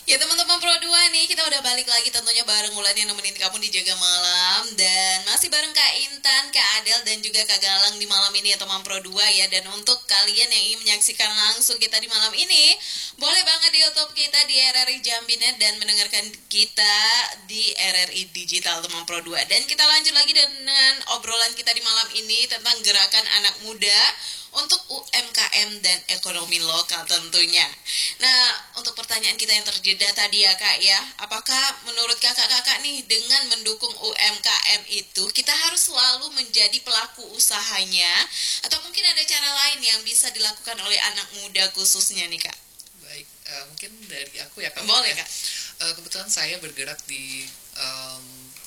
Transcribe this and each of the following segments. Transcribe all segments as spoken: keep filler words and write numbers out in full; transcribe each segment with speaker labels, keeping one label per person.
Speaker 1: Ya teman-teman Pro dua nih, kita udah balik lagi tentunya bareng Wulan yang nemenin kamu di Jaga Malam. Dan masih bareng Kak Intan, Kak Adel, dan juga Kak Galang di malam ini ya teman Pro dua ya. Dan untuk kalian yang ingin menyaksikan langsung kita di malam ini, boleh banget di YouTube kita di R R I Jambinet dan mendengarkan kita di R R I Digital teman Pro dua. Dan kita lanjut lagi dengan obrolan kita di malam ini tentang gerakan anak muda untuk U M K M dan ekonomi lokal tentunya. Nah, untuk pertanyaan kita yang terjeda tadi ya Kak ya, apakah menurut kakak-kakak nih dengan mendukung U M K M itu kita harus selalu menjadi pelaku usahanya, atau mungkin ada cara lain yang bisa dilakukan oleh anak muda khususnya nih Kak?
Speaker 2: Baik, uh, mungkin dari aku ya Kak.
Speaker 1: Boleh Kak.
Speaker 2: Uh, kebetulan saya bergerak di um,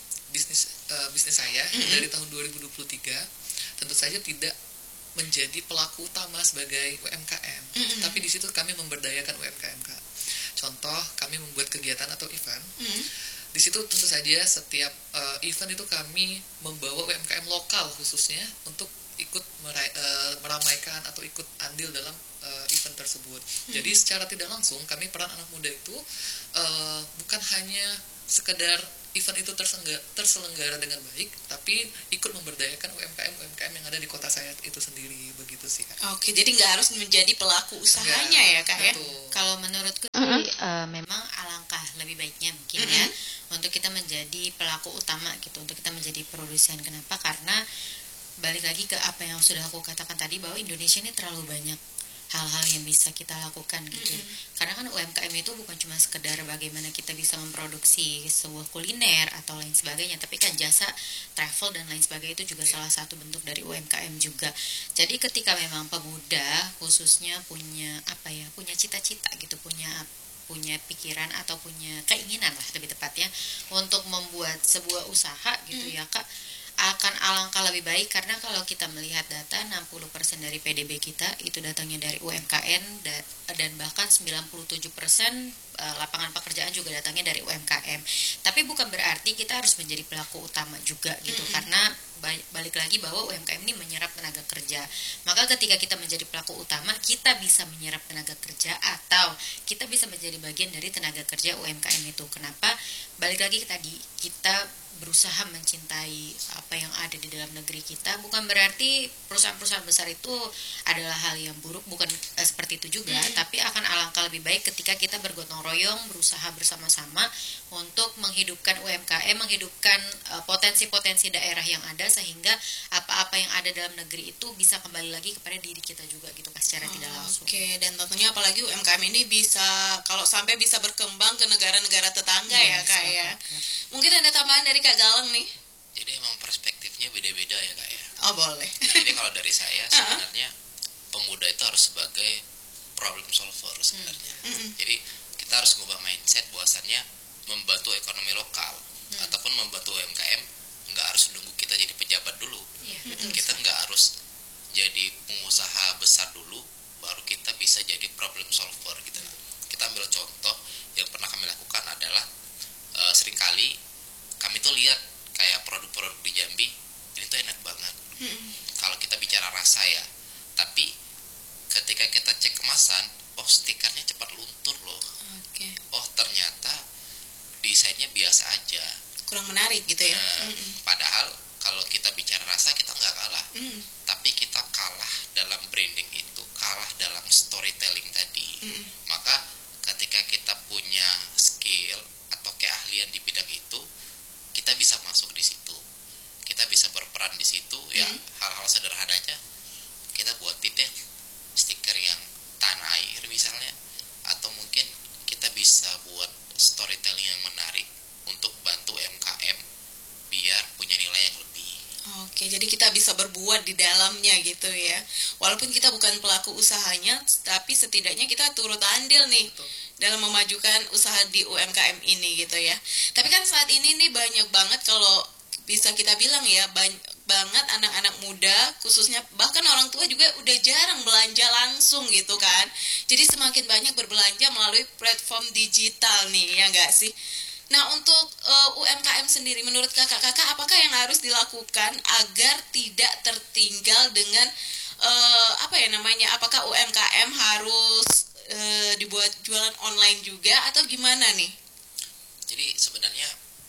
Speaker 2: bisnis uh, bisnis saya mm-hmm. dari tahun dua ribu dua puluh tiga. Tentu saja tidak menjadi pelaku utama sebagai U M K M, mm-hmm. tapi di situ kami memberdayakan U M K M Kak. Contoh, kami membuat kegiatan atau event. Mm-hmm. Di situ tentu saja setiap uh, event itu kami membawa U M K M lokal khususnya untuk ikut merai, uh, meramaikan atau ikut andil dalam uh, event tersebut. Mm-hmm. Jadi secara tidak langsung kami peran anak muda itu uh, bukan hanya sekedar event itu terselenggara, terselenggara dengan baik, tapi ikut memberdayakan U M K M U M K M yang ada di kota saya itu sendiri, begitu sih Kak.
Speaker 1: Oke, jadi nggak harus menjadi pelaku usahanya ya Kak ya?
Speaker 3: Kalau menurutku
Speaker 1: uh-huh.
Speaker 3: sih uh, memang alangkah lebih baiknya mungkin uh-huh. ya untuk kita menjadi pelaku utama gitu, untuk kita menjadi produsen. Kenapa? Karena balik lagi ke apa yang sudah aku katakan tadi, bahwa Indonesia ini terlalu banyak hal-hal yang bisa kita lakukan gitu. Mm-hmm. Karena kan U M K M itu bukan cuma sekedar bagaimana kita bisa memproduksi sebuah kuliner atau lain sebagainya, tapi kan jasa travel dan lain sebagainya itu juga salah satu bentuk dari U M K M juga. Jadi ketika memang pemuda khususnya punya apa ya, punya cita-cita gitu, punya punya pikiran atau punya keinginan lah lebih tepatnya untuk membuat sebuah usaha gitu mm. ya Kak, akan alangkah lebih baik. Karena kalau kita melihat data, enam puluh persen dari P D B kita itu datangnya dari U M K M, dan, dan bahkan sembilan puluh tujuh persen lapangan pekerjaan juga datangnya dari U M K M. Tapi bukan berarti kita harus menjadi pelaku utama juga gitu, mm-hmm. karena balik lagi bahwa U M K M ini menyerap tenaga kerja. Maka ketika kita menjadi pelaku utama, kita bisa menyerap tenaga kerja atau kita bisa menjadi bagian dari tenaga kerja U M K M itu. Kenapa? Balik lagi tadi, kita berusaha mencintai apa yang ada di dalam negeri kita. Bukan berarti perusahaan-perusahaan besar itu adalah hal yang buruk, bukan eh, seperti itu juga, mm-hmm. tapi akan alangkah lebih baik ketika kita bergotong royong, berusaha bersama-sama untuk menghidupkan U M K M, menghidupkan uh, potensi-potensi daerah yang ada, sehingga apa-apa yang ada dalam negeri itu bisa kembali lagi kepada diri kita juga gitu, secara oh, tidak langsung.
Speaker 1: Oke, okay. Dan tentunya apalagi U M K M ini bisa, kalau sampai bisa berkembang ke negara-negara tetangga yes, ya Kak ya. Mungkin ada tambahan dari Kak Galang nih.
Speaker 4: Jadi emang perspektifnya beda-beda ya Kak ya.
Speaker 1: Oh boleh.
Speaker 4: Jadi kalau dari saya sebenarnya pemuda itu harus sebagai problem solver sebenarnya. Mm-hmm. Jadi kita harus mengubah mindset bahwasannya membantu ekonomi lokal mm. ataupun membantu U M K M nggak harus nunggu kita jadi pejabat dulu. Yeah, mm-hmm. Kita nggak harus jadi pengusaha besar dulu baru kita bisa jadi problem solver gitu. Kita ambil contoh yang pernah kami lakukan adalah uh, seringkali kami tuh lihat kayak produk-produk di Jambi ini tuh enak banget. Mm-hmm. Kalau kita bicara rasa ya, tapi ketika kita cek kemasan, oh stikernya cepat luntur loh.
Speaker 1: Okay.
Speaker 4: Oh ternyata desainnya biasa aja,
Speaker 1: kurang menarik gitu ya.
Speaker 4: Nah, mm-hmm. Padahal kalau kita bicara rasa kita nggak kalah, mm-hmm. tapi kita kalah dalam branding itu, kalah dalam storytelling tadi. Mm-hmm. Maka ketika kita punya skill atau keahlian di bidang itu, kita bisa masuk di situ, kita bisa berperan di situ. Mm-hmm. Ya hal-hal sederhananya kita buatin deh stiker yang tanah air misalnya, atau mungkin kita bisa buat storytelling yang menarik untuk bantu U M K M biar punya nilai yang lebih.
Speaker 1: Oke, jadi kita bisa berbuat di dalamnya gitu ya. Walaupun kita bukan pelaku usahanya, tapi setidaknya kita turut andil nih. Betul. Dalam memajukan usaha di U M K M ini gitu ya. Tapi kan saat ini nih banyak banget, kalau bisa kita bilang ya, banyak banget anak-anak muda khususnya, bahkan orang tua juga udah jarang belanja langsung gitu kan. Jadi semakin banyak berbelanja melalui platform digital nih, ya enggak sih? Nah, untuk uh, U M K M sendiri, menurut kakak-kakak apakah yang harus dilakukan agar tidak tertinggal dengan uh, apa ya namanya, apakah U M K M harus e, dibuat jualan online juga atau gimana nih?
Speaker 4: Jadi sebenarnya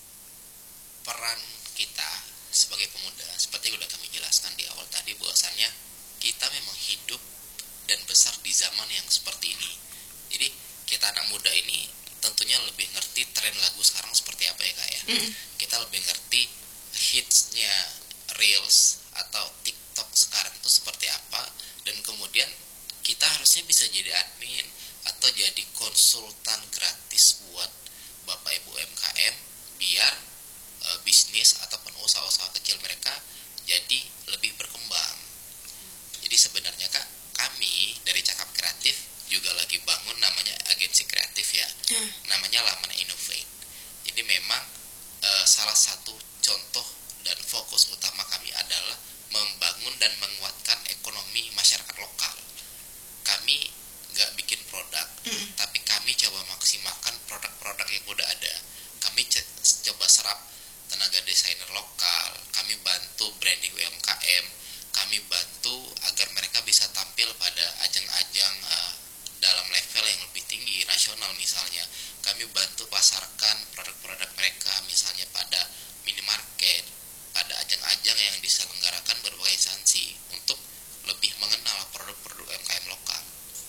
Speaker 4: peran kita sebagai pemuda seperti yang udah kami jelaskan di awal tadi, bahwasannya kita memang hidup dan besar di zaman yang seperti ini. Jadi kita anak muda ini tentunya lebih ngerti tren lagu sekarang seperti apa ya Kak ya. Mm. Kita lebih ngerti hitsnya Reels atau TikTok sekarang itu seperti apa, dan kemudian kita harusnya bisa jadi admin atau jadi konsultan gratis buat Bapak Ibu U M K M biar e, bisnis ataupun usaha-usaha kecil mereka jadi lebih berkembang. Jadi sebenarnya Kak, kami dari Cakap Kreatif juga lagi bangun namanya agensi kreatif ya. Hmm. Namanya Lamana Innovate. Jadi memang e, salah satu contoh dan fokus utama kami adalah membangun dan menguatkan ekonomi masyarakat lokal. Kami nggak bikin produk, mm. tapi kami coba maksimalkan produk-produk yang udah ada. Kami c- coba serap tenaga desainer lokal, kami bantu branding U M K M, kami bantu agar mereka bisa tampil pada ajang-ajang uh, dalam level yang lebih tinggi, nasional misalnya. Kami bantu pasarkan produk-produk mereka misalnya pada minimarket, pada ajang-ajang yang diselenggarakan berbagai instansi untuk lebih mengenal produk-produk U M K M lokal.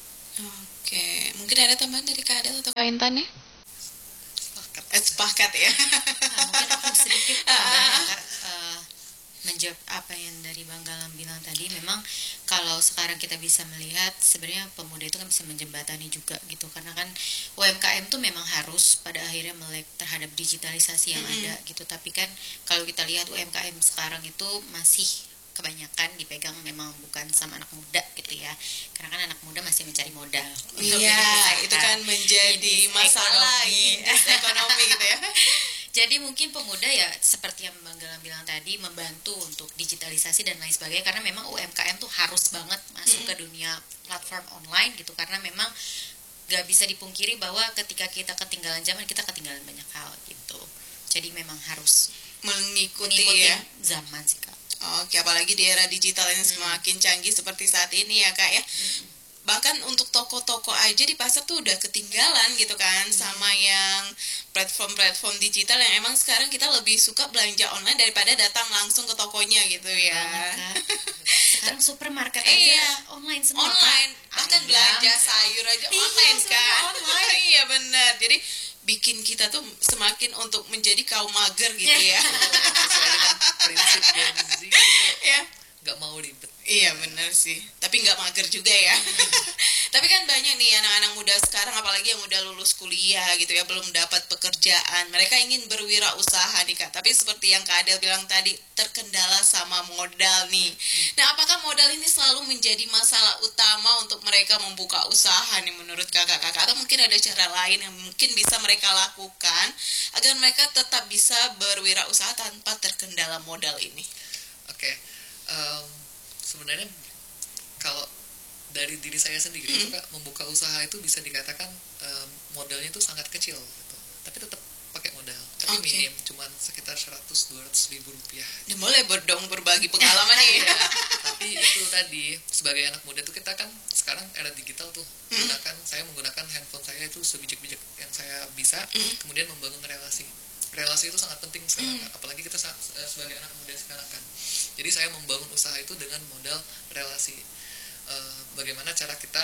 Speaker 1: Oke, mungkin ada tambahan dari Kak Adel atau Kak Intan ya? Sepakat, eh, sepakat ya.
Speaker 3: Nah, mungkin aku sedikit tambahan Kak, uh, menjawab apa yang dari Bang Galang bilang tadi. Memang kalau sekarang kita bisa melihat sebenarnya pemuda itu kan bisa menjembatani juga gitu, karena kan U M K M tuh memang harus pada akhirnya melek terhadap digitalisasi yang mm-hmm. ada gitu. Tapi kan kalau kita lihat U M K M sekarang itu masih kebanyakan dipegang memang bukan sama anak muda gitu ya, karena kan anak muda masih mencari modal.
Speaker 1: Iya, itu kan menjadi masalah ekonomi, ekonomi gitu ya.
Speaker 3: Jadi mungkin pemuda ya seperti yang Bang Galang bilang tadi, membantu untuk digitalisasi dan lain sebagainya, karena memang U M K M tuh harus banget masuk hmm. ke dunia platform online gitu, karena memang gak bisa dipungkiri bahwa ketika kita ketinggalan zaman, kita ketinggalan banyak hal gitu. Jadi memang harus
Speaker 1: mengikuti,
Speaker 3: mengikuti
Speaker 1: ya
Speaker 3: zaman sih Kak.
Speaker 1: Oke, apalagi di era digital yang semakin hmm. canggih seperti saat ini ya Kak ya. Hmm. Bahkan untuk toko-toko aja di pasar tuh udah ketinggalan gitu kan, hmm. sama yang platform-platform digital yang emang sekarang kita lebih suka belanja online daripada datang langsung ke tokonya gitu ya.
Speaker 3: Banget, sekarang supermarket aja
Speaker 1: iya,
Speaker 3: online semua.
Speaker 1: Online, bahkan Ayam. belanja sayur aja iya, online kan. Online. Iya benar. Jadi bikin kita tuh semakin untuk menjadi kaum mager gitu ya.
Speaker 2: Sesuai dengan prinsip Gen Z gitu,
Speaker 1: ya.
Speaker 2: Gak mau ribet.
Speaker 1: Iya benar sih, tapi nggak mager juga ya. Tapi kan banyak nih anak-anak muda sekarang, apalagi yang udah lulus kuliah gitu ya, belum dapat pekerjaan. Mereka ingin berwirausaha nih Kak, tapi seperti yang Kak Adel bilang tadi, terkendala sama modal nih. Nah, apakah modal ini selalu menjadi masalah utama untuk mereka membuka usaha nih menurut kakak-kakak? Atau mungkin ada cara lain yang mungkin bisa mereka lakukan agar mereka tetap bisa berwirausaha tanpa terkendala modal ini?
Speaker 2: Oke, okay. um, sebenarnya kalau dari diri saya sendiri mm. juga membuka usaha itu bisa dikatakan um, modalnya itu sangat kecil gitu. Tapi tetap pakai modal, tapi okay. minim cuman sekitar seratus dua ratus ribu rupiah.
Speaker 1: Ya, boleh berdong berbagi pengalaman nih.
Speaker 2: Ya, tapi itu tadi sebagai anak muda tuh kita kan sekarang era digital tuh mm. gunakan saya menggunakan handphone saya itu sebijak-bijak yang saya bisa, mm. kemudian membangun relasi. Relasi itu sangat penting sekarang, mm. apalagi kita sebagai anak muda sekarang kan. Jadi saya membangun usaha itu dengan modal relasi. Uh, bagaimana cara kita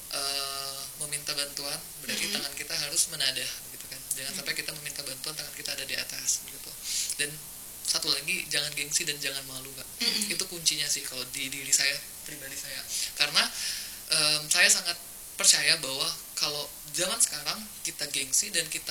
Speaker 2: uh, meminta bantuan, berarti mm-hmm. tangan kita harus menadah, gitu kan. Jangan mm-hmm. sampai kita meminta bantuan tangan kita ada di atas, gitu. Dan satu lagi, jangan gengsi dan jangan malu, Kak. Mm-hmm. Itu kuncinya sih kalau di diri saya, pribadi saya. Karena um, saya sangat percaya bahwa kalau zaman sekarang kita gengsi dan kita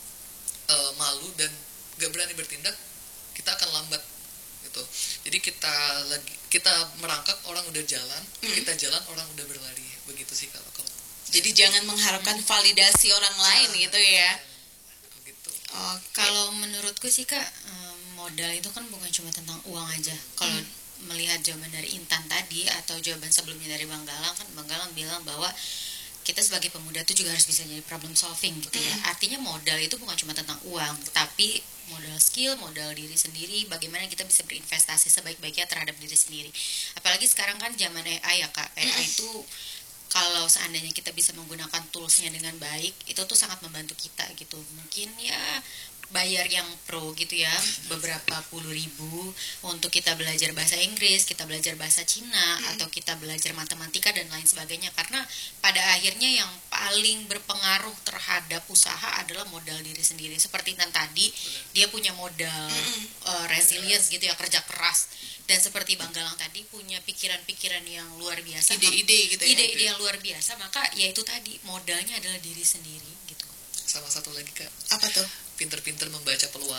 Speaker 2: uh, malu dan gak berani bertindak, kita akan lambat. Gitu. Jadi kita lagi kita merangkak, orang udah jalan, mm. kita jalan, orang udah berlari. Begitu sih kalau kalau.
Speaker 1: Jadi jangan mengharapkan mm. validasi orang lain nah, gitu ya.
Speaker 2: Begitu.
Speaker 3: Oh, kalau menurutku sih Kak, modal itu kan bukan cuma tentang uang aja. Kalau mm. melihat jawaban dari Intan tadi atau jawaban sebelumnya dari Bang Galang, kan Bang Galang bilang bahwa kita sebagai pemuda itu juga harus bisa jadi problem solving gitu ya. Mm. Artinya modal itu bukan cuma tentang uang, tapi modal skill, modal diri sendiri, bagaimana kita bisa berinvestasi sebaik-baiknya terhadap diri sendiri. Apalagi sekarang kan zaman A I ya Kak. A I itu kalau seandainya kita bisa menggunakan toolsnya dengan baik, itu tuh sangat membantu kita gitu. Mungkin ya bayar yang pro gitu ya, beberapa puluh ribu untuk kita belajar bahasa Inggris, kita belajar bahasa Cina, hmm. atau kita belajar matematika dan lain sebagainya. Karena pada akhirnya yang paling berpengaruh terhadap usaha adalah modal diri sendiri. Seperti Intan tadi, benar. Dia punya modal hmm. uh, resilience gitu ya, kerja keras. Dan seperti Bang Galang tadi punya pikiran-pikiran yang luar biasa,
Speaker 1: ide-ide gitu ya,
Speaker 3: ide-ide yang luar biasa, maka ya itu tadi modalnya adalah diri sendiri gitu.
Speaker 2: Sama satu lagi Kak,
Speaker 1: apa tuh?
Speaker 2: Pinter-pinter membaca peluang.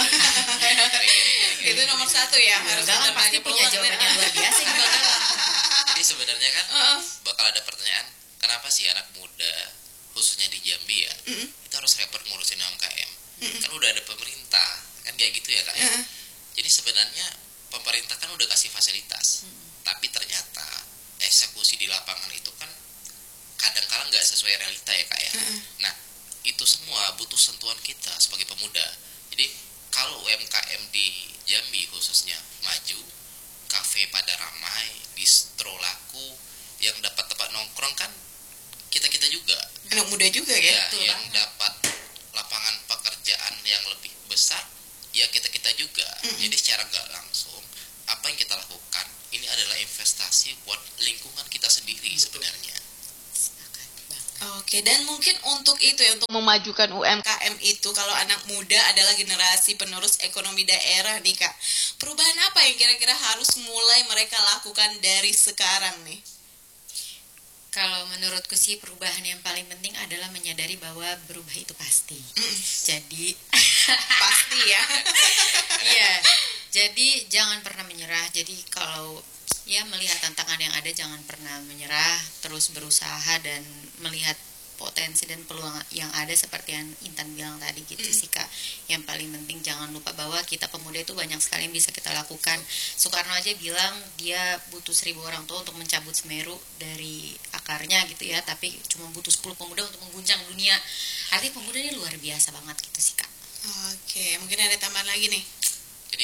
Speaker 1: Itu nomor satu ya, harus
Speaker 3: Galang pasti punya jawaban yang luar biasa nih Bang Galang.
Speaker 4: Jadi sebenarnya kan uh. bakal ada pertanyaan, kenapa sih anak muda khususnya di Jambi ya, mm-hmm. kita harus repot ngurusin U M K M, mm-hmm. kan udah ada pemerintah, kan kayak gitu ya Kak ya. Uh. Jadi sebenarnya pemerintah kan udah kasih fasilitas, mm-hmm. tapi ternyata eksekusi di lapangan itu kan kadang-kadang nggak sesuai realita ya Kak ya. Uh. Nah itu semua butuh sentuhan kita sebagai pemuda. Jadi kalau U M K M di Jambi khususnya maju, kafe pada ramai, distro laku, yang dapat tempat nongkrong kan kita-kita juga.
Speaker 1: Anak muda juga ya.
Speaker 4: Ya yang banget. Dapat lapangan pekerjaan yang lebih besar, ya kita-kita juga. Mm-hmm. Jadi secara nggak langsung, apa yang kita lakukan ini adalah investasi buat lingkungan kita sendiri sebenarnya.
Speaker 1: Oke, dan mungkin untuk itu ya, untuk memajukan U M K M itu, kalau anak muda adalah generasi penerus ekonomi daerah nih Kak, perubahan apa yang kira-kira harus mulai mereka lakukan dari sekarang nih?
Speaker 3: Kalau menurutku sih perubahan yang paling penting adalah menyadari bahwa berubah itu pasti. Mm. Jadi
Speaker 1: pasti ya.
Speaker 3: Iya. Jadi jangan pernah menyerah. Jadi kalau ya melihat tantangan yang ada, jangan pernah menyerah, terus berusaha dan melihat potensi dan peluang yang ada seperti yang Intan bilang tadi gitu mm. sih Kak. Yang paling penting jangan lupa bahwa kita pemuda itu banyak sekali yang bisa kita lakukan. Soekarno aja bilang dia butuh seribu orang tua untuk mencabut Semeru dari akarnya gitu ya, tapi cuma butuh sepuluh pemuda untuk mengguncang dunia. Artinya pemuda ini luar biasa banget gitu sih Kak.
Speaker 1: Oke, mungkin ada tambahan lagi nih.
Speaker 4: Jadi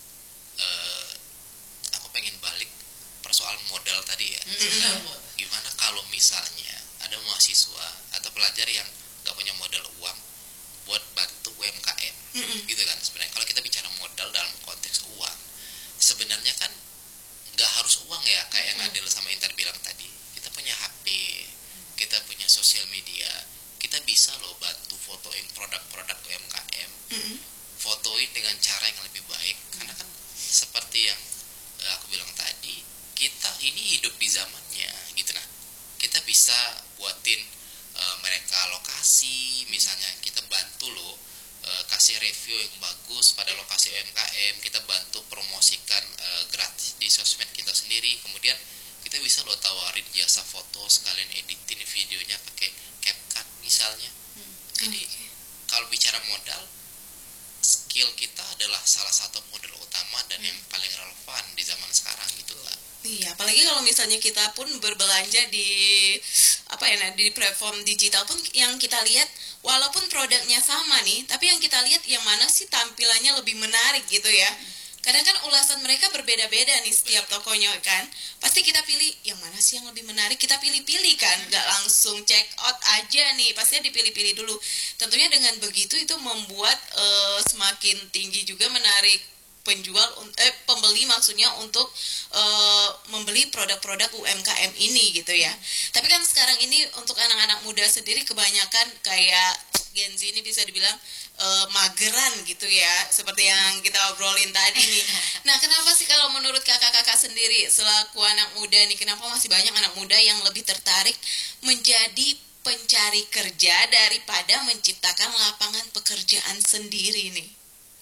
Speaker 4: uh, aku pengen balik persoalan modal tadi ya. Mm-hmm. Gimana kalau misalnya ada mahasiswa atau pelajar yang nggak punya modal uang buat bantu U M K M, mm-hmm. gitu kan sebenarnya. Kalau kita bicara modal dalam konteks uang, sebenarnya kan nggak harus uang ya, kayak yang Adil sama Intan bilang tadi. Kita punya H P, kita punya sosial media, kita bisa loh bantu fotoin produk-produk U M K M, mm-hmm. fotoin dengan cara yang lebih baik, karena kan seperti yang aku bilang tadi, kita ini hidup di zamannya gitu. Nah kita bisa buatin uh, mereka lokasi, misalnya kita bantu loh uh, kasih review yang bagus pada lokasi U M K M, kita bantu promosikan uh, gratis di sosmed kita sendiri, kemudian kita bisa loh tawarin jasa foto sekalian editin videonya pakai CapCut misalnya. hmm. Jadi okay. Kalau bicara modal, skill kita adalah salah satu modal utama dan hmm. yang paling relevan di zaman sekarang gitu lah.
Speaker 1: Iya, apalagi kalau misalnya kita pun berbelanja di apa ya, nah, di platform digital pun yang kita lihat walaupun produknya sama nih, tapi yang kita lihat yang mana sih tampilannya lebih menarik gitu ya. Kadang kan ulasan mereka berbeda-beda nih setiap tokonya kan. Pasti kita pilih yang mana sih yang lebih menarik, kita pilih-pilih kan, nggak langsung check out aja nih, pastinya dipilih-pilih dulu. Tentunya dengan begitu itu membuat uh, semakin tinggi juga menarik penjual eh pembeli maksudnya untuk uh, membeli produk-produk U M K M ini gitu ya. Tapi kan sekarang ini untuk anak-anak muda sendiri kebanyakan kayak Gen Z ini bisa dibilang uh, mageran gitu ya, seperti yang kita obrolin tadi nih. Nah, kenapa sih kalau menurut kakak-kakak sendiri selaku anak muda nih, kenapa masih banyak anak muda yang lebih tertarik menjadi pencari kerja daripada menciptakan lapangan pekerjaan sendiri nih?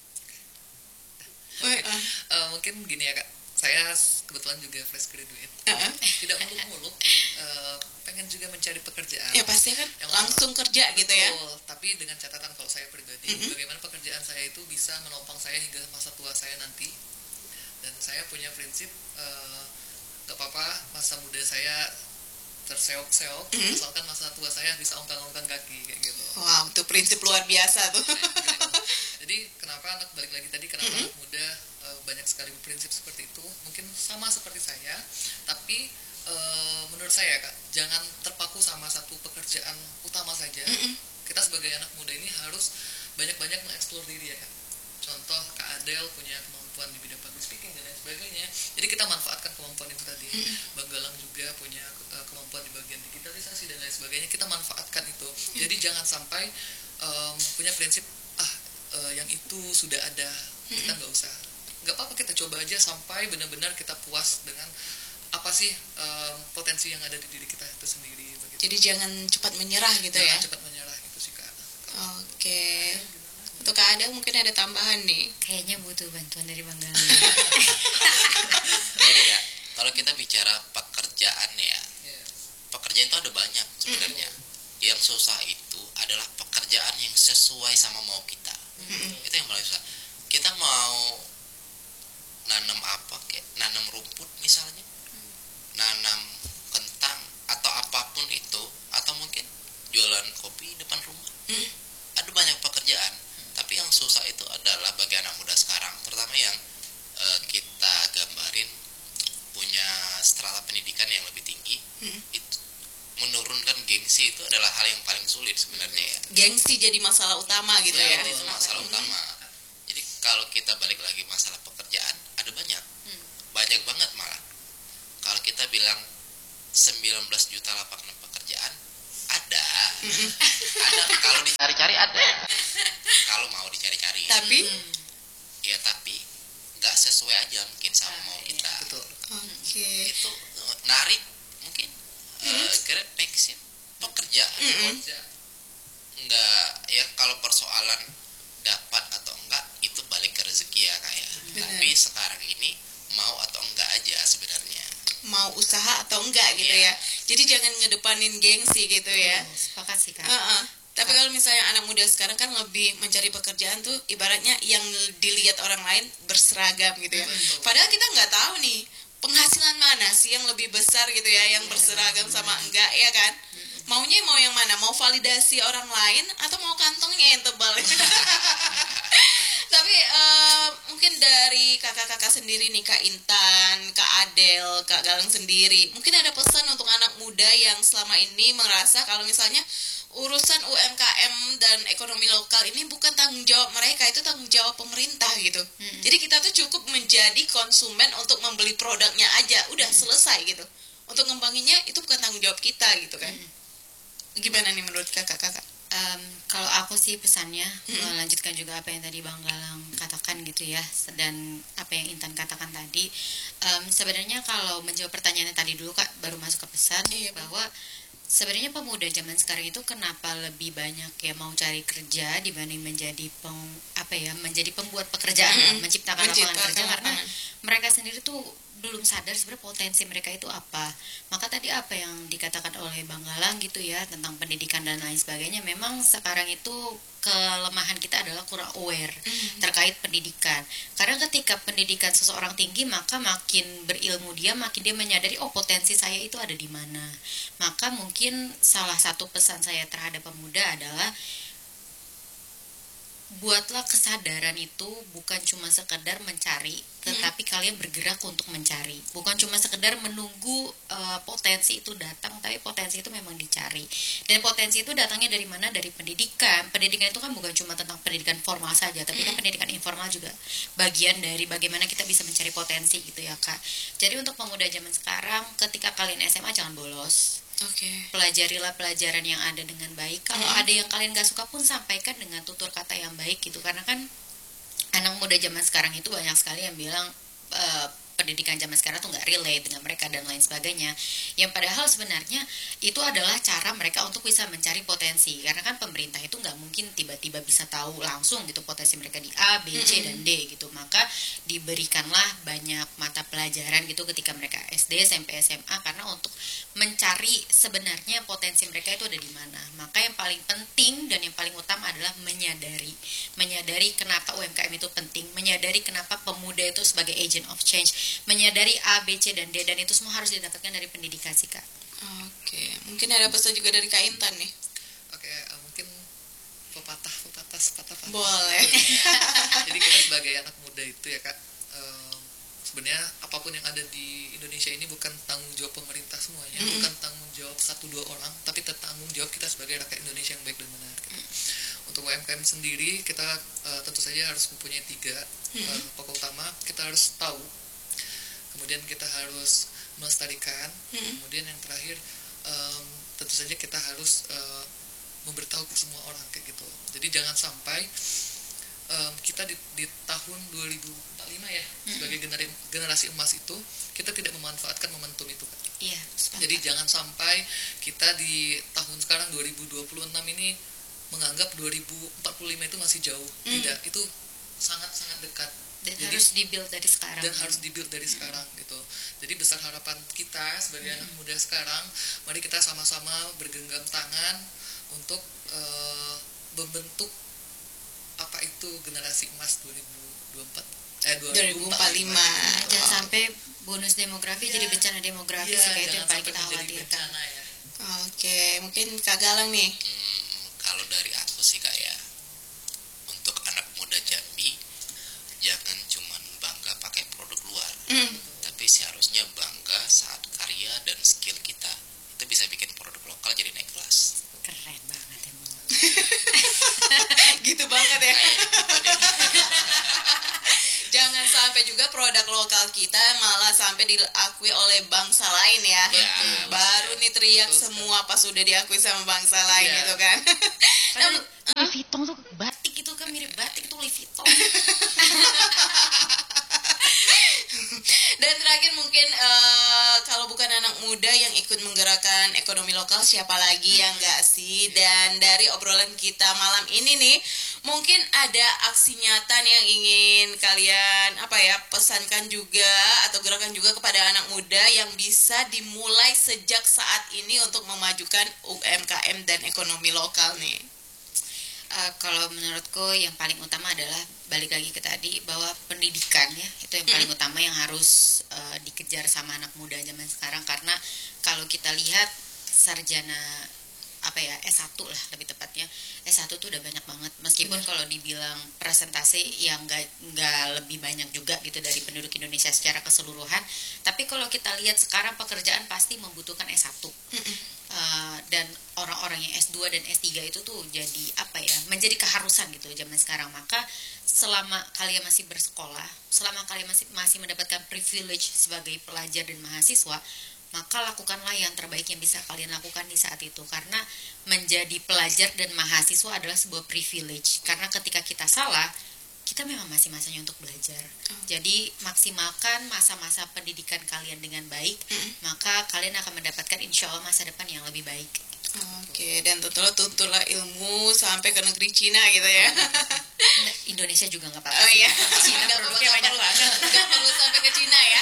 Speaker 2: Uh, uh, mungkin gini ya Kak, saya kebetulan juga fresh graduate, uh-huh. tidak muluk-muluk, uh, pengen juga mencari pekerjaan.
Speaker 1: Ya pasti kan yang langsung orang, kerja gitu ya.
Speaker 2: Betul, tapi dengan catatan kalau saya pribadi, uh-huh. bagaimana pekerjaan saya itu bisa menopang saya hingga masa tua saya nanti. Dan saya punya prinsip, uh, gak apa-apa masa muda saya terseok-seok, uh-huh. asalkan masa tua saya bisa ongkang-ongkang kaki kayak gitu.
Speaker 1: Wow, itu prinsip luar biasa tuh.
Speaker 2: Jadi kenapa anak balik lagi tadi kenapa mm-hmm. anak muda uh, banyak sekali berprinsip seperti itu, mungkin sama seperti saya, tapi uh, menurut saya Kak, jangan terpaku sama satu pekerjaan utama saja. Mm-mm. Kita sebagai anak muda ini harus banyak-banyak mengeksplor diri ya Kak. Contoh Kak Adel punya kemampuan di bidang public speaking dan lain sebagainya. Jadi kita manfaatkan kemampuan itu tadi. Mm-hmm. Bang Galang juga punya uh, kemampuan di bagian digitalisasi dan lain sebagainya. Kita manfaatkan itu. Mm-hmm. Jadi jangan sampai um, punya prinsip ah uh, yang itu sudah ada, mm-hmm. kita nggak usah. Nggak apa-apa, kita coba aja sampai benar-benar kita puas dengan apa sih um, potensi yang ada di diri kita itu sendiri. Begitu.
Speaker 1: Jadi jangan cepat menyerah gitu
Speaker 2: jangan
Speaker 1: ya.
Speaker 2: Cepat menyerah itu sih Kak.
Speaker 1: Oke. Okay. Untuk Kak Adel mungkin ada tambahan nih.
Speaker 3: Kayaknya butuh bantuan dari Bang Galang.
Speaker 4: Jadi ya, kalau kita bicara pekerjaan ya, yeah. pekerjaan itu ada banyak sebenarnya. Mm-hmm. Yang susah itu adalah pekerjaan yang sesuai sama mau kita. Mm-hmm. Itu yang paling susah. Kita mau nanam apa, kayak nanam rumput misalnya, mm. nanam kentang atau apapun itu, atau mungkin jualan kopi depan rumah. Mm. Ada banyak pekerjaan. Tapi yang susah itu adalah bagi anak muda sekarang, terutama yang uh, kita gambarin punya strata pendidikan yang lebih tinggi, hmm. itu menurunkan gengsi itu adalah hal yang paling sulit sebenarnya ya.
Speaker 1: Gengsi jadi masalah utama gitu ya.
Speaker 4: ya. Itu masalah hmm. utama. Jadi kalau kita balik lagi masalah pekerjaan, ada banyak, hmm. banyak banget malah. Kalau kita bilang sembilan belas juta lapangan pekerjaan, ada, hmm. ada. Kalau dicari-cari ada. Kalau mau dicari-cari,
Speaker 1: tapi
Speaker 4: hmm. ya tapi nggak sesuai aja mungkin sama ah, mau kita.
Speaker 2: Iya, betul.
Speaker 1: Oke. Okay.
Speaker 4: Itu narik mungkin hmm. uh, kira next pekerjaan.
Speaker 1: Hmm.
Speaker 4: Nggak ya, kalau persoalan dapat atau enggak itu balik ke rezeki ya kayak. Hmm. Tapi sekarang ini mau atau enggak aja sebenarnya.
Speaker 1: Mau usaha atau enggak gitu yeah. ya. Jadi jangan ngedepanin gengsi gitu ya.
Speaker 3: Hmm, sepakat sih Kak.
Speaker 1: Uh-uh. Tapi kalau misalnya anak muda sekarang kan lebih mencari pekerjaan tuh ibaratnya yang dilihat orang lain berseragam gitu ya. Betul. Padahal kita nggak tahu nih penghasilan mana sih yang lebih besar gitu ya, yang berseragam sama enggak ya kan. Maunya mau yang mana? Mau validasi orang lain atau mau kantongnya yang tebal? Tapi uh, mungkin dari kakak-kakak sendiri nih, Kak Intan, Kak Adel, Kak Galang sendiri, mungkin ada pesan untuk anak muda yang selama ini merasa kalau misalnya urusan U M K M dan ekonomi lokal ini bukan tanggung jawab mereka, itu tanggung jawab pemerintah gitu. Hmm. Jadi kita tuh cukup menjadi konsumen untuk membeli produknya aja, udah hmm. selesai gitu. Untuk ngembanginnya itu bukan tanggung jawab kita gitu kan. Hmm. Gimana nih menurut kakak-kakak?
Speaker 3: Um, kalau aku sih pesannya hmm. melanjutkan juga apa yang tadi Bang Galang katakan gitu ya, dan apa yang Intan katakan tadi. Um, sebenarnya kalau menjawab pertanyaannya tadi dulu Kak, baru masuk ke pesan iya, bahwa sebenarnya pemuda zaman sekarang itu kenapa lebih banyak ya mau cari kerja dibanding menjadi peng, apa ya menjadi pembuat pekerjaan, mm-hmm. menciptakan lapangan kerja, karena mereka sendiri tuh belum sadar sebenarnya potensi mereka itu apa. Maka tadi apa yang dikatakan oleh Bang Galang gitu ya tentang pendidikan dan lain sebagainya, memang sekarang itu kelemahan kita adalah kurang aware mm. terkait pendidikan. Karena ketika pendidikan seseorang tinggi, maka makin berilmu dia, makin dia menyadari oh potensi saya itu ada di mana. Maka mungkin salah satu pesan saya terhadap pemuda adalah buatlah kesadaran itu bukan cuma sekedar mencari, tetapi hmm. kalian bergerak untuk mencari. Bukan cuma sekedar menunggu uh, potensi itu datang, tapi potensi itu memang dicari. Dan potensi itu datangnya dari mana? Dari pendidikan. Pendidikan itu kan bukan cuma tentang pendidikan formal saja, tapi kan pendidikan informal juga bagian dari bagaimana kita bisa mencari potensi gitu ya Kak. Jadi untuk pemuda zaman sekarang, ketika kalian S M A jangan bolos.
Speaker 1: Oke. Okay.
Speaker 3: Pelajarilah pelajaran yang ada dengan baik. Kalau mm. ada yang kalian gak suka pun sampaikan dengan tutur kata yang baik gitu. Karena kan anak muda zaman sekarang itu banyak sekali yang bilang uh, pendidikan zaman sekarang tuh gak relate dengan mereka dan lain sebagainya. Yang padahal sebenarnya itu adalah cara mereka untuk bisa mencari potensi. Karena kan pemerintah itu gak mungkin tiba-tiba bisa tahu langsung gitu potensi mereka di A, B, C, mm-hmm. dan D gitu. Maka diberikanlah banyak mata pelajaran gitu ketika mereka S D, S M P, S M A, karena untuk mencari sebenarnya potensi mereka itu ada di mana. Maka yang paling penting dan yang paling utama adalah menyadari. Menyadari kenapa U M K M itu penting, menyadari kenapa pemuda itu sebagai agent of change, menyadari A, B, C, dan D, dan itu semua harus didapatkan dari pendidikan sih Kak.
Speaker 1: Oke, mungkin ada pesan juga dari Kak Intan nih.
Speaker 2: Oke, uh, mungkin pepatah, pepatah, sepatah, patah.
Speaker 1: Boleh.
Speaker 2: Jadi kita sebagai anak muda itu ya Kak, uh, sebenarnya apapun yang ada di Indonesia ini bukan tanggung jawab pemerintah semuanya,
Speaker 1: Mm-hmm.
Speaker 2: bukan tanggung jawab satu dua orang, tapi tanggung jawab kita sebagai rakyat Indonesia yang baik dan benar. Gitu. Untuk U M K M sendiri kita uh, tentu saja harus mempunyai tiga
Speaker 1: Mm-hmm.
Speaker 2: uh, pokok utama. Kita harus tahu, kemudian kita harus melestarikan,
Speaker 1: Mm-hmm.
Speaker 2: kemudian yang terakhir um, tentu saja kita harus uh, memberitahu ke semua orang kayak gitu. Jadi jangan sampai um, kita di, di tahun dua ribu empat puluh lima ya, mm-hmm. sebagai generasi, generasi emas itu kita tidak memanfaatkan momentum itu kan.
Speaker 3: Iya.
Speaker 2: Jadi jangan sampai kita di tahun sekarang dua ribu dua puluh enam ini menganggap dua ribu empat puluh lima itu masih jauh. Mm. Tidak, itu sangat-sangat dekat.
Speaker 3: Dan
Speaker 2: Jadi,
Speaker 3: harus dibuild dari sekarang.
Speaker 2: Dan harus dibuild dari sekarang gitu. Jadi besar harapan kita sebagai mm. anak muda sekarang, mari kita sama-sama bergenggam tangan untuk uh, membentuk apa itu generasi emas dua ribu dua puluh empat eh dua ribu empat puluh lima.
Speaker 3: Jangan sampai bonus demografi
Speaker 2: Ya.
Speaker 3: jadi bencana demografi
Speaker 2: Ya,
Speaker 3: sih, kayak itu
Speaker 2: jangan
Speaker 3: yang paling
Speaker 2: sampai
Speaker 3: kita
Speaker 2: menjadi
Speaker 3: khawatirkan.
Speaker 2: bencana ya.
Speaker 1: Oke, mungkin Kak Galang nih.
Speaker 4: Hmm, kalau dari aku sih Kak ya, untuk anak muda Jambi jangan cuman bangga pakai produk luar,
Speaker 1: Mm.
Speaker 4: tapi seharusnya bangga saat karya dan skill kita itu bisa bikin produk lokal jadi naik kelas.
Speaker 3: Keren banget emang.
Speaker 1: Gitu banget ya.
Speaker 4: Kayak gitu deh.
Speaker 1: Jangan sampai juga produk lokal kita malah sampai diakui oleh bangsa lain ya.
Speaker 4: Betul.
Speaker 1: Baru nih teriak
Speaker 2: Betul
Speaker 1: semua pas sudah diakui sama bangsa lain
Speaker 2: Iya.
Speaker 1: gitu kan.
Speaker 3: Padahal Louis Vuitton tuh batik itu kan mirip batik tuh Louis Vuitton.
Speaker 1: Dan terakhir mungkin eh, kalau bukan anak muda yang ikut menggerakkan ekonomi lokal, siapa lagi yang enggak sih? Dan dari obrolan kita malam ini nih, mungkin ada aksi nyata nih yang ingin kalian apa ya pesankan juga atau gerakan juga kepada anak muda yang bisa dimulai sejak saat ini untuk memajukan U M K M dan ekonomi lokal nih.
Speaker 3: Uh, kalau menurutku yang paling utama adalah balik lagi ke tadi bahwa pendidikan ya itu yang paling utama yang harus uh, dikejar sama anak muda zaman sekarang, karena kalau kita lihat sarjana apa ya S satu lah lebih tepatnya, S satu tuh udah banyak banget meskipun kalau dibilang presentasi yang nggak nggak lebih banyak juga gitu dari penduduk Indonesia secara keseluruhan, tapi kalau kita lihat sekarang pekerjaan pasti membutuhkan S satu. Uh, dan orang-orang yang S dua dan S tiga itu tuh jadi apa ya menjadi keharusan gitu zaman sekarang. Maka selama kalian masih bersekolah, selama kalian masih masih mendapatkan privilege sebagai pelajar dan mahasiswa, maka lakukanlah yang terbaik yang bisa kalian lakukan di saat itu, karena menjadi pelajar dan mahasiswa adalah sebuah privilege. Karena ketika kita salah, kita memang masih masanya untuk belajar. Oh. Jadi maksimalkan masa-masa pendidikan kalian dengan baik, mm-hmm. maka kalian akan mendapatkan insya Allah masa depan yang lebih baik.
Speaker 1: Oke, dan tentulah tuntutlah ilmu sampai ke negeri Cina gitu ya.
Speaker 3: Indonesia juga nggak apa-apa.
Speaker 1: Oh iya,
Speaker 3: Cina
Speaker 1: nggak
Speaker 3: produknya banyak banget.
Speaker 1: Nggak perlu sampai ke Cina ya.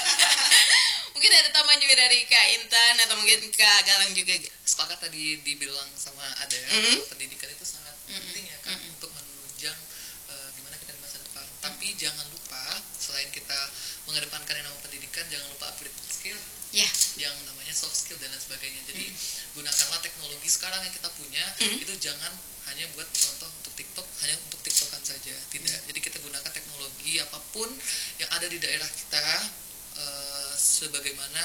Speaker 1: Mungkin ada tambahan juga dari Kak Intan atau mungkin Kak Galang juga.
Speaker 2: Sepakat tadi dibilang sama Adel,
Speaker 1: Mm-hmm.
Speaker 2: pendidikan itu sangat mm-hmm. penting ya kan mm-hmm. untuk menunjang uh, gimana kita di masa depan. Mm-hmm. Tapi jangan lupa selain kita mengedepankan yang namanya pendidikan, jangan lupa upgrade skill.
Speaker 3: Ya. Yeah.
Speaker 2: Yang namanya soft skill dan lain sebagainya. Jadi mm-hmm. gunakanlah teknologi sekarang yang kita punya, mm-hmm. itu jangan hanya buat contoh untuk TikTok, hanya untuk TikTokan saja. Tidak. Mm-hmm. Jadi kita gunakan teknologi apapun yang ada di daerah kita. Uh, sebagaimana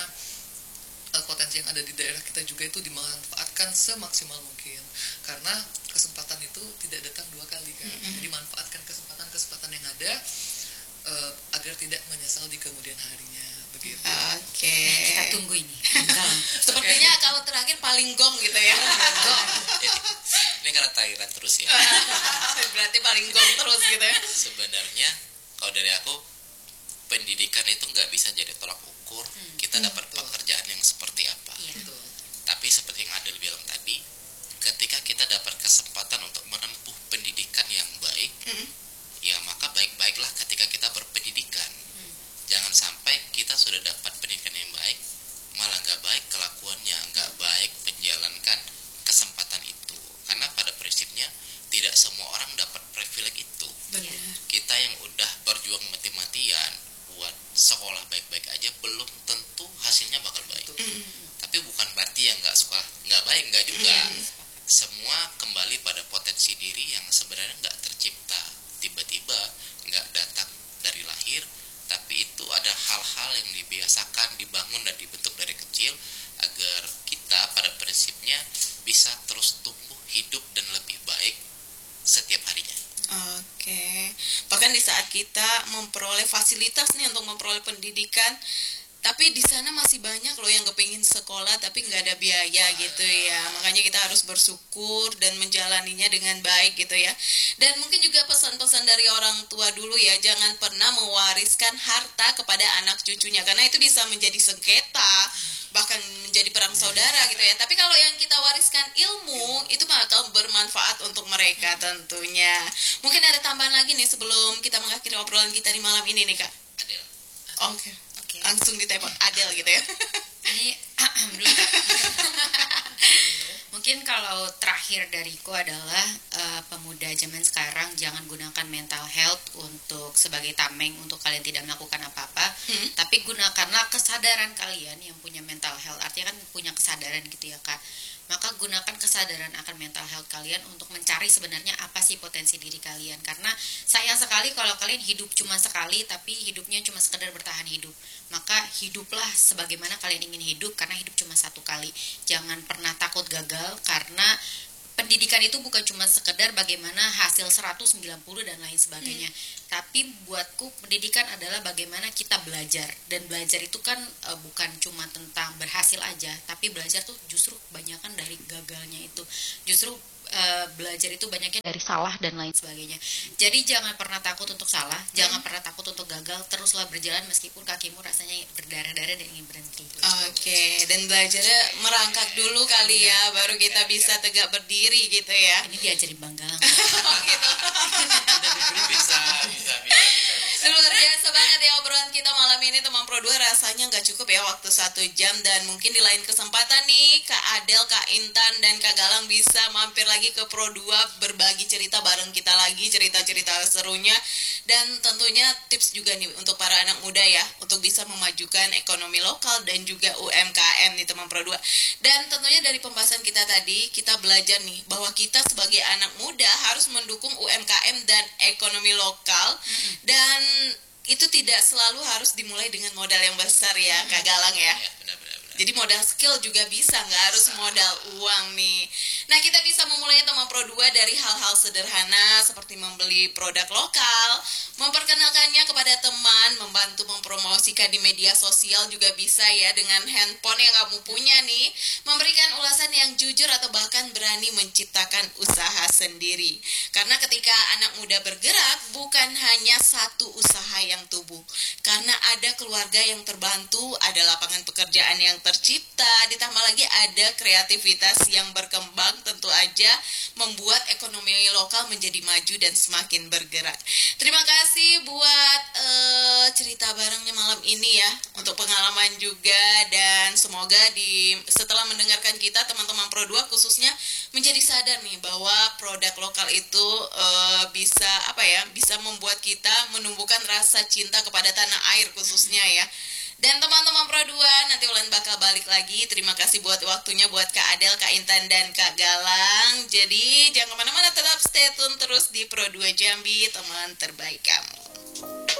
Speaker 2: uh, potensi yang ada di daerah kita juga itu dimanfaatkan semaksimal mungkin, karena kesempatan itu tidak datang dua kali kan. Mm-hmm. Jadi manfaatkan kesempatan-kesempatan yang ada uh, agar tidak menyesal di kemudian harinya begitu.
Speaker 1: Oke, okay.
Speaker 3: Kita tunggu ini.
Speaker 1: Sepertinya okay. Kalau terakhir paling gong gitu ya. Gong.
Speaker 4: Ini karena Thailand terus ya.
Speaker 1: Berarti paling gong terus gitu ya.
Speaker 4: Sebenarnya kalau dari aku, pendidikan itu nggak bisa jadi tolak ukur hmm. kita dapat hmm. pekerjaan yang seperti apa.
Speaker 3: Ya.
Speaker 4: Tapi seperti yang Adel bilang tadi, ketika kita dapat kesempatan untuk menempuh pendidikan yang baik, hmm. ya maka baik-baiklah ketika kita berpendidikan. Hmm. Jangan sampai kita sudah dapat pendidikan yang baik, malah nggak baik kelakuannya, nggak baik menjalankan kesempatan itu. Karena pada prinsipnya tidak semua orang dapat privilege itu.
Speaker 1: Benar.
Speaker 4: Kita yang udah berjuang mati-matian buat sekolah baik-baik aja belum tentu hasilnya bakal baik. Mm. Tapi bukan berarti yang nggak sekolah nggak baik, nggak juga. Mm. Semua kembali pada potensi diri
Speaker 1: Oke, bahkan di saat kita memperoleh fasilitas nih untuk memperoleh pendidikan, tapi di sana masih banyak loh yang kepingin sekolah tapi nggak ada biaya gitu ya. Makanya kita harus bersyukur dan menjalaninya dengan baik gitu ya. Dan mungkin juga pesan-pesan dari orang tua dulu ya, jangan pernah mewariskan harta kepada anak cucunya, karena itu bisa menjadi sengketa, bahkan menjadi perang saudara gitu ya. Tapi kalau yang kita wariskan ilmu, itu bakal bermanfaat untuk mereka tentunya. Mungkin ada tambahan lagi nih sebelum kita mengakhiri obrolan kita di malam ini nih Kak.
Speaker 4: Adel.
Speaker 1: Oke. Langsung ditembak Adel gitu ya.
Speaker 3: Ini dulu Kak. Mungkin kalau terakhir dariku adalah uh, pemuda zaman sekarang jangan gunakan mental health untuk sebagai tameng untuk kalian tidak melakukan apa-apa, hmm. tapi gunakanlah kesadaran kalian yang punya mental health, artinya kan punya kesadaran gitu ya Kak. Maka gunakan kesadaran akan mental health kalian untuk mencari sebenarnya apa sih potensi diri kalian. Karena sayang sekali kalau kalian hidup cuma sekali tapi hidupnya cuma sekedar bertahan hidup. Maka hiduplah sebagaimana kalian ingin hidup, karena hidup cuma satu kali. Jangan pernah takut gagal, karena pendidikan itu bukan cuma sekedar bagaimana hasil seratus sembilan puluh dan lain sebagainya. Hmm. Tapi buatku pendidikan adalah bagaimana kita belajar. Dan belajar itu kan e, bukan cuma tentang berhasil aja, tapi belajar tuh justru kebanyakan dari gagalnya itu. Justru e, belajar itu banyaknya dari salah dan lain sebagainya. Jadi jangan pernah takut untuk salah, hmm. jangan pernah takut untuk gagal. Teruslah berjalan meskipun kakimu rasanya berdarah-darah dan ingin berhenti.
Speaker 1: Oke, okay. Dan belajarnya merangkak dulu kali ya, baru kita bisa tegak berdiri gitu ya.
Speaker 3: Ini diajarin Bang Galang.
Speaker 1: Oh gitu.
Speaker 4: bisa, bisa, bisa, bisa.
Speaker 1: Luar biasa banget ya obrolan kita malam ini teman Pro dua. Rasanya nggak cukup ya waktu satu jam, dan mungkin di lain kesempatan nih Kak Adel, Kak Intan, dan Kak Galang bisa mampir lagi ke Pro dua berbagi cerita bareng kita lagi, cerita-cerita serunya, dan tentunya tips juga nih untuk para anak muda ya untuk bisa memajukan ekonomi lokal dan juga U M K M nih teman Pro dua. Dan tentunya dari pembahasan kita tadi kita belajar nih bahwa kita sebagai anak muda harus mendukung U M K M dan ekonomi lokal, mm-hmm. dan itu tidak selalu harus dimulai dengan modal yang besar ya, hmm. Kak Galang ya.
Speaker 4: Ya, benar, benar, benar.
Speaker 1: Jadi modal skill juga bisa, nggak harus modal uang nih. Nah, kita bisa memulainya teman Pro dua dari hal-hal sederhana seperti membeli produk lokal, memperkenalkannya kepada teman, membantu mempromosikan di media sosial juga bisa ya dengan handphone yang kamu punya nih, memberikan ulasan yang jujur atau bahkan berani menciptakan usaha sendiri. Karena ketika anak muda bergerak, bukan hanya satu usaha yang tumbuh, karena ada keluarga yang terbantu, ada lapangan pekerjaan yang tercipta, ditambah lagi ada kreativitas yang berkembang, tentu aja membuat ekonomi lokal menjadi maju dan semakin bergerak. Terima kasih buat uh, cerita barengnya malam ini ya, untuk pengalaman juga, dan semoga di setelah mendengarkan kita teman-teman Pro dua khususnya menjadi sadar nih bahwa produk lokal itu uh, bisa apa ya, bisa membuat kita menumbuhkan rasa cinta kepada tanah air khususnya ya. Dan teman-teman Pro dua, nanti Ulan bakal balik lagi. Terima kasih buat waktunya buat Kak Adel, Kak Intan, dan Kak Galang. Jadi jangan kemana-mana, tetap stay tune terus di Pro dua Jambi, teman terbaik kamu.